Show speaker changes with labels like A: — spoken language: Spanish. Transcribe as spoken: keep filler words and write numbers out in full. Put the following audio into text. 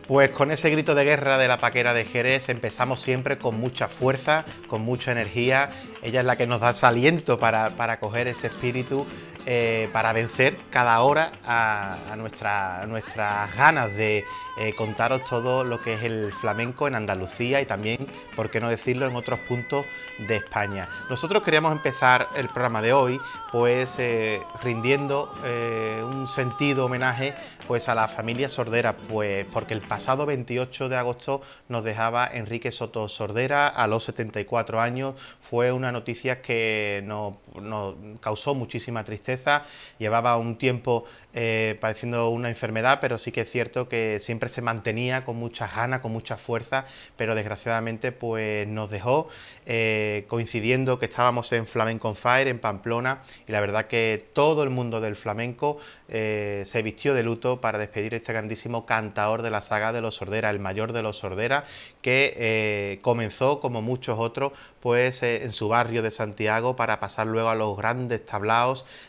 A: Pues con ese grito de guerra de la Paquera de Jerez empezamos siempre con mucha fuerza, con mucha energía. Ella es la que nos da ese aliento para, para coger ese espíritu, eh, para vencer cada hora a, a, nuestra, a nuestras ganas de eh, contaros todo lo que es el flamenco en Andalucía y también, por qué no decirlo, en otros puntos de España. Nosotros queríamos empezar el programa de hoy pues eh, rindiendo eh, un sentido homenaje pues a la familia Sordera, pues porque el pasado veintiocho de agosto nos dejaba Enrique Soto Sordera a los setenta y cuatro años. Fue una noticia que nos, nos causó muchísima tristeza. Llevaba un tiempo eh, padeciendo una enfermedad, pero sí que es cierto que siempre se mantenía con muchas ganas, con mucha fuerza, pero desgraciadamente pues nos dejó eh, coincidiendo que estábamos en Flamenco on Fire en Pamplona, y la verdad que todo el mundo del flamenco eh, se vistió de luto para despedir a este grandísimo cantador de la saga de los Sordera, el mayor de los Sordera, que eh, comenzó, como muchos otros, pues eh, en su barrio de Santiago, para pasar luego a los grandes tablaos